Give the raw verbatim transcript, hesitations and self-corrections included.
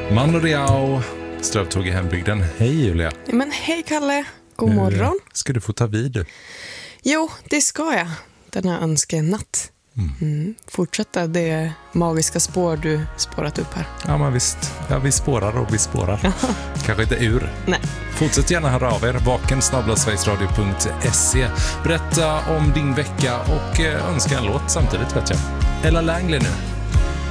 Mando Diao, Strövtåg i hembygden. Hej Julia. Men hej Kalle, god morgon. Ska du få ta vid du? Jo, det ska jag. Den här önskenatt. Mm. Mm. Fortsätta det magiska spår du spårat upp här. Ja men visst, ja, vi spårar och vi spårar. Kanske inte ur. Nej. Fortsätt gärna höra av er, vaken snabel-a sverigesradio punkt se. Berätta om din vecka och önska en låt samtidigt vet jag. Ella Langley nu.